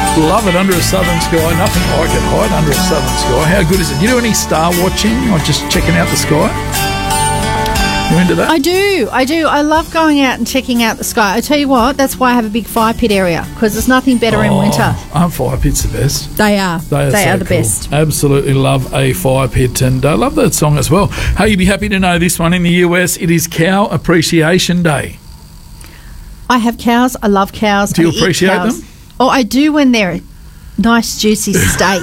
Love it, Under a Southern Sky. Nothing like it, hide under a southern sky. How good is it? You do any star watching or just checking out the sky? You into that? I do. I love going out and checking out the sky. I tell you what, that's why I have a big fire pit area, because there's nothing better in winter. Aren't fire pits the best? They are. They so are the cool. best. Absolutely love a fire pit, and I love that song as well. Hey, you'd be happy to know this one in the US. It is Cow Appreciation Day. I have cows. I love cows. Do you I eat appreciate cows. them? Oh, I do when they're a nice juicy steak.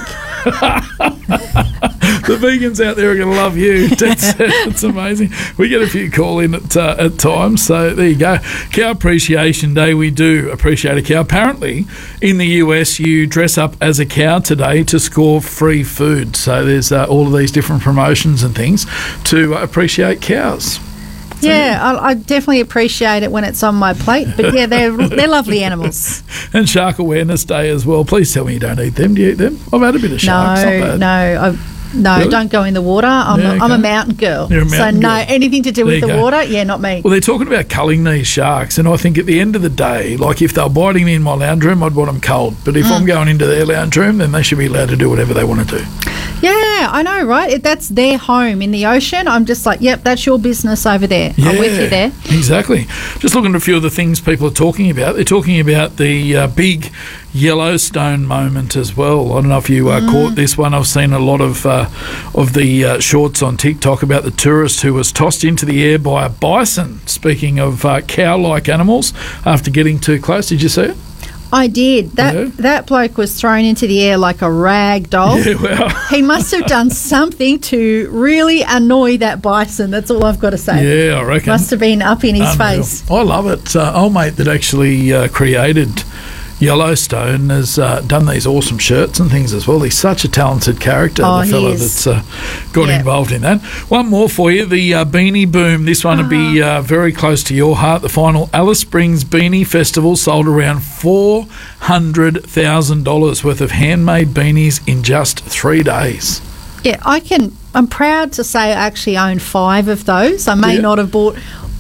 The vegans out there are going to love you. It's amazing. We get a few call in at times, so there you go. Cow Appreciation Day, we do appreciate a cow. Apparently, in the US, you dress up as a cow today to score free food. So there's all of these different promotions and things to appreciate cows. Yeah, I definitely appreciate it when it's on my plate. But yeah, they're lovely animals. And Shark Awareness Day as well. Please tell me you don't eat them. Do you eat them? I've had a bit of sharks. No, Really? don't go in the water. I'm a mountain girl. You're a mountain girl. Anything to do with the water, not me. Well, they're talking about culling these sharks, and I think at the end of the day, like if they're biting me in my lounge room, I'd want them culled. But if I'm going into their lounge room, then they should be allowed to do whatever they want to do. Yeah, I know, right? That's their home in the ocean. I'm just like, yep, that's your business over there. Yeah, I'm with you there. Exactly. Just looking at a few of the things people are talking about. They're talking about the big Yellowstone moment as well. I don't know if you caught this one. I've seen a lot of the shorts on TikTok about the tourist who was tossed into the air by a bison. Speaking of cow-like animals, after getting too close. Did you see it? I did. That bloke was thrown into the air like a rag doll. Yeah, well. He must have done something to really annoy that bison. That's all I've got to say. Yeah, I reckon. Must have been up in his face. I love it. Old mate that actually created Yellowstone has done these awesome shirts and things as well. He's such a talented character, the fellow that's got involved in that. One more for you, the Beanie Boom. This one would be very close to your heart. The final Alice Springs Beanie Festival sold around $400,000 worth of handmade beanies in just 3 days. Yeah, I'm proud to say I actually own 5 of those. I may not have bought